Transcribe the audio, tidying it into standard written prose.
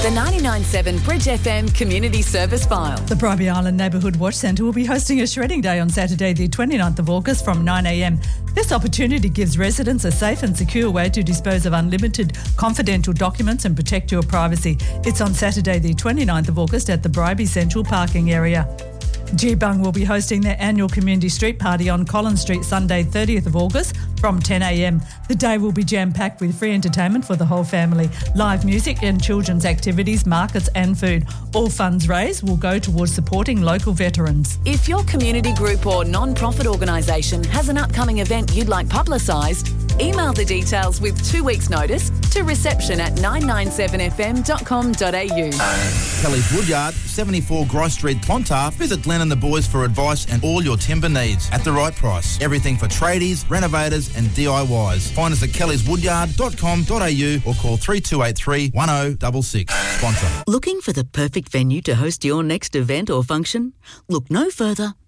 The 99.7 Bridge FM Community Service File. The Bribie Island Neighbourhood Watch Centre will be hosting a shredding day on Saturday the 29th of August from 9am. This opportunity gives residents a safe and secure way to dispose of unlimited confidential documents and protect your privacy. It's on Saturday the 29th of August at the Bribie Central Parking Area. Geebung will be hosting their annual community street party on Collins Street Sunday 30th of August from 10am. The day will be jam-packed with free entertainment for the whole family, live music and children's activities, markets and food. All funds raised will go towards supporting local veterans. If your community group or non-profit organisation has an upcoming event you'd like publicised, email the details with 2 weeks' notice to reception@997fm.com.au. Kelly's Woodyard, 74 Grice Street, Clontarf. Visit Glenn and the boys for advice and all your timber needs at the right price. Everything for tradies, renovators and DIYs. Find us at kellyswoodyard.com.au or call 3283 1066. Sponsor. Looking for the perfect venue to host your next event or function? Look no further